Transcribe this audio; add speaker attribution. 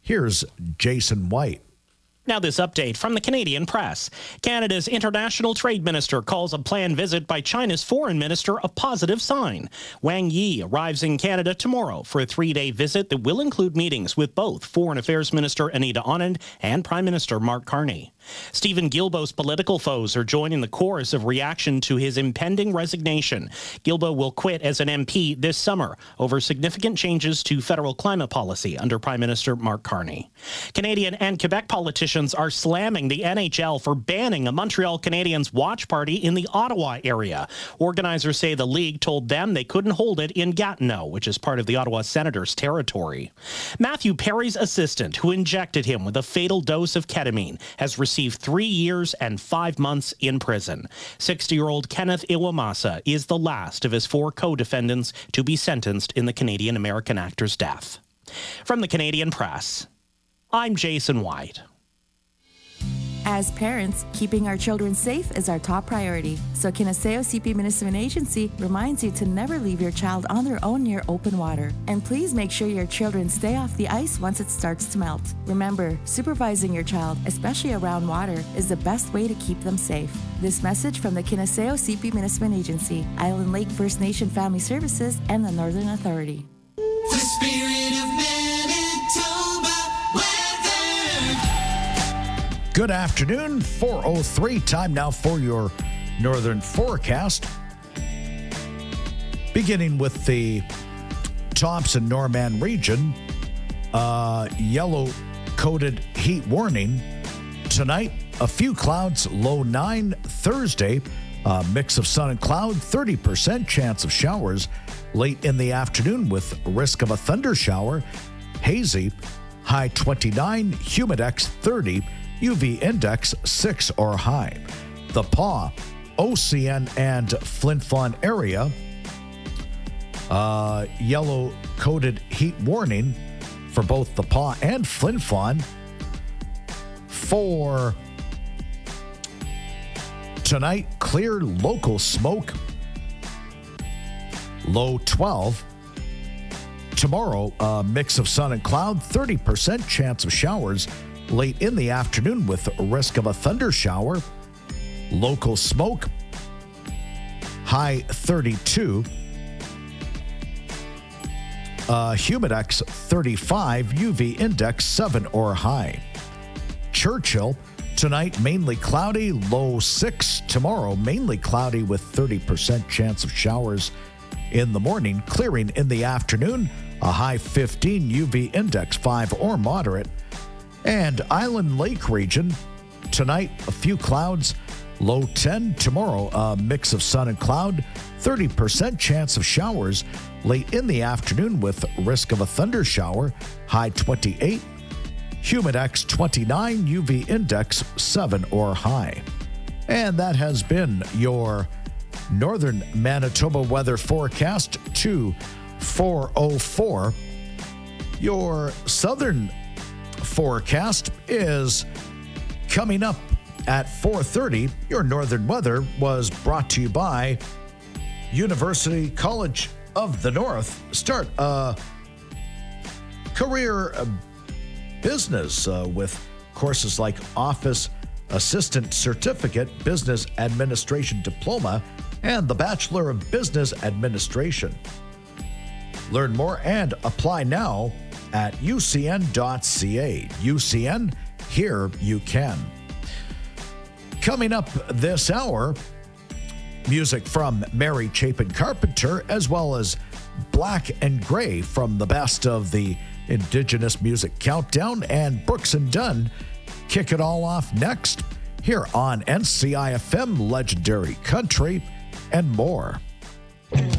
Speaker 1: Here's Jason White.
Speaker 2: Now this update from the Canadian Press. Canada's international trade minister calls a planned visit by China's foreign minister a positive sign. Wang Yi arrives in Canada tomorrow for a 3-day visit that will include meetings with both Foreign Affairs Minister Anita Anand and Prime Minister Mark Carney. Stephen Guilbeault's political foes are joining the chorus of reaction to his impending resignation. Guilbeault will quit as an MP this summer over significant changes to federal climate policy under Prime Minister Mark Carney. Canadian and Quebec politicians are slamming the NHL for banning a Montreal Canadiens watch party in the Ottawa area. Organizers say the league told them they couldn't hold it in Gatineau, which is part of the Ottawa Senators' territory. Matthew Perry's assistant, who injected him with a fatal dose of ketamine, has received 3 years and 5 months in prison. 60-year-old Kenneth Iwamasa is the last of his 4 co-defendants to be sentenced in the Canadian-American actor's death. From the Canadian Press, I'm Jason White.
Speaker 3: As parents, keeping our children safe is our top priority. So Kinaseo CP Municipal Agency reminds you to never leave your child on their own near open water. And please make sure your children stay off the ice once it starts to melt. Remember, supervising your child, especially around water, is the best way to keep them safe. This message from the Kinaseo CP Municipal Agency, Island Lake First Nation Family Services, and the Northern Authority.
Speaker 4: The spirit of Manitoba weather.
Speaker 1: Good afternoon, 4:03. Time now for your northern forecast. Beginning with the Thompson-Norman region, yellow-coated heat warning. Tonight, a few clouds, low 9. Thursday, a mix of sun and cloud, 30% chance of showers late in the afternoon with risk of a thunder shower. Hazy, high 29, humidex 30, UV index 6 or high. The Pas, OCN, and Flin Flon area, yellow-coated heat warning for both the Pas and Flin Flon. For tonight, clear local smoke, low 12. Tomorrow, a mix of sun and cloud, 30% chance of showers late in the afternoon with risk of a thunder shower. Local smoke, high 32. Humidex 35, UV index 7 or high. Churchill, tonight mainly cloudy, low 6. Tomorrow, mainly cloudy with 30% chance of showers in the morning, clearing in the afternoon, a high 15, UV index 5 or moderate. And Island Lake region, tonight a few clouds, low 10. Tomorrow, a mix of sun and cloud, 30% chance of showers late in the afternoon with risk of a thunder shower, high 28. Humidex 29, UV index 7 or high. And that has been your northern Manitoba weather forecast to 4:04. Your southern forecast is coming up at 4:30. Your northern weather was brought to you by University College of the North. Start a career business with courses like Office Assistant Certificate, Business Administration Diploma, and the Bachelor of Business Administration. Learn more and apply now at ucn.ca. UCN, here you can. Coming up this hour, music from Mary Chapin Carpenter, as well as Black and Gray from the best of the Indigenous Music Countdown, and Brooks and Dunn kick it all off next here on NCIFM Legendary Country and more.